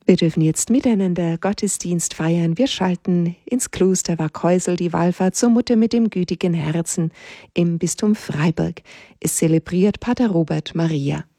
Wir dürfen jetzt miteinander Gottesdienst feiern. Wir schalten ins Kloster Warkäusel die Wallfahrt zur Mutter mit dem gütigen Herzen im Bistum Freiburg. Es zelebriert Pater Robert Maria.